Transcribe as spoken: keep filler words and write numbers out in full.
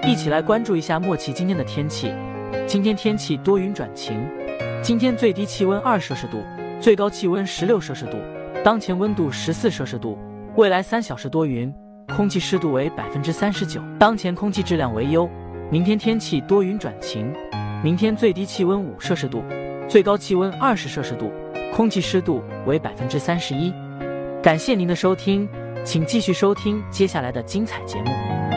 一起来关注一下莫奇今天的天气。今天天气多云转晴，今天最低气温二摄氏度，最高气温十六摄氏度，当前温度十四摄氏度。未来三小时多云，空气湿度为百分之三十九，当前空气质量为优。明天天气多云转晴，明天最低气温五摄氏度，最高气温二十摄氏度，空气湿度为百分之三十一。感谢您的收听，请继续收听接下来的精彩节目。